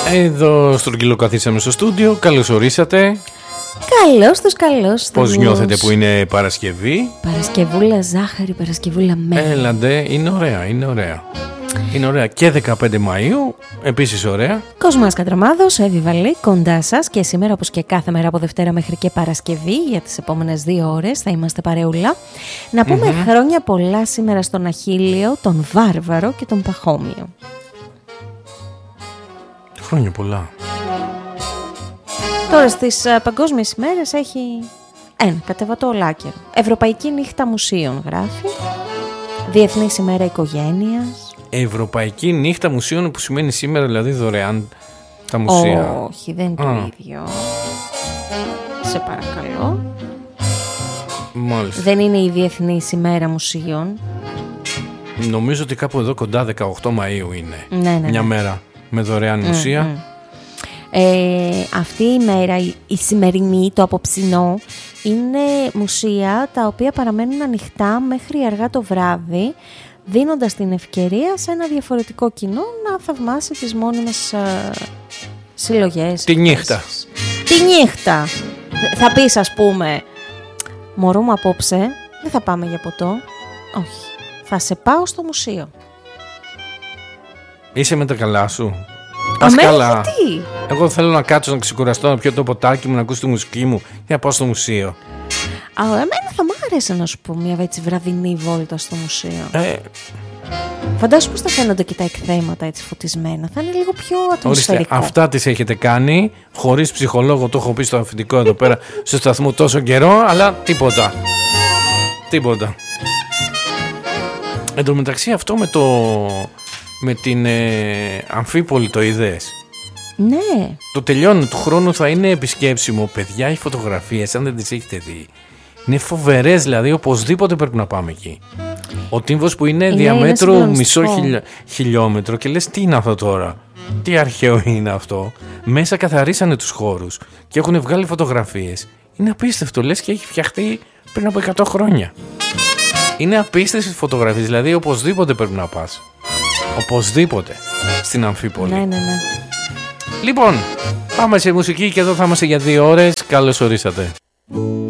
Εδώ στρογγυλοκαθίσαμε στο στούντιο. Καλώς ορίσατε. Καλώς. Πώς νιώθετε που είναι Παρασκευή? Παρασκευούλα ζάχαρη, Παρασκευούλα μέλι. Έλαντε, είναι ωραία. Είναι ωραία. Και 15 Μαΐου, επίσης ωραία. Κοσμάς Κατραμάδος, Εύη Βαλή, κοντά σας και σήμερα όπως και κάθε μέρα από Δευτέρα μέχρι και Παρασκευή για τις επόμενες 2 ώρες θα είμαστε παρεούλα. Να πούμε χρόνια πολλά σήμερα στον Αχίλιο, τον Βάρβαρο και τον Παχώμιο. Χρόνια πολλά. Τώρα στις παγκόσμιες ημέρες έχει ένα κατεβατό ολάκερο. Ευρωπαϊκή νύχτα μουσείων γράφει. Διεθνής ημέρα οικογένειας. Ευρωπαϊκή νύχτα μουσείων που σημαίνει σήμερα δηλαδή δωρεάν τα μουσεία. Όχι, δεν είναι το ίδιο. Σε παρακαλώ. Μάλιστα. Δεν είναι η Διεθνής ημέρα μουσείων. Νομίζω ότι κάπου εδώ κοντά 18 Μαΐου είναι. Ναι. Μια μέρα με δωρεάν μουσεία. Αυτή η μέρα, η σημερινή, το απόψινό, είναι μουσεία τα οποία παραμένουν ανοιχτά μέχρι αργά το βράδυ, δίνοντας την ευκαιρία σε ένα διαφορετικό κοινό να θαυμάσει τις μόνιμες συλλογές. Τη νύχτα. Τη νύχτα. Θα πεις, ας πούμε, μωρό μου απόψε, δεν θα πάμε για ποτό. Όχι. Θα σε πάω στο μουσείο. Είσαι με τα καλά σου? Καλά. Γιατί? Εγώ θέλω να κάτσω να ξεκουραστώ, να πιω το ποτάκι μου, να ακούσω τη μουσική μου για να πάω στο μουσείο. Εμένα θα μ' άρεσε να σου πω μια έτσι βραδινή βόλτα στο μουσείο. Φαντάσου πως θα φαίνονται και τα εκθέματα έτσι φωτισμένα. Θα είναι λίγο πιο ατμοσφαιρικό. Ορίστε, αυτά τις έχετε κάνει χωρίς ψυχολόγο. Το έχω πει στο αφεντικό εδώ πέρα στο σταθμό τόσο καιρό, αλλά τίποτα. Εν τω μεταξύ αυτό με την Αμφίπολη το είδες? Ναι. Το τελειώνει του χρόνου, θα είναι επισκέψιμο. Παιδιά, οι φωτογραφίες, αν δεν τις έχετε δει, είναι φοβερές, δηλαδή οπωσδήποτε πρέπει να πάμε εκεί. Ο τύμβος που είναι διαμέτρου μισό χιλιόμετρο και λες τι είναι αυτό τώρα, τι αρχαίο είναι αυτό. Μέσα καθαρίσανε τους χώρους και έχουν βγάλει φωτογραφίες. Είναι απίστευτο, λες και έχει φτιαχτεί πριν από 100 χρόνια. Είναι απίστευτες φωτογραφίες, δηλαδή οπωσδήποτε πρέπει να πας. Οπωσδήποτε στην Αμφίπολη. Ναι. Λοιπόν, πάμε σε μουσική και εδώ θα είμαστε για 2 ώρες. Καλώς ορίσατε.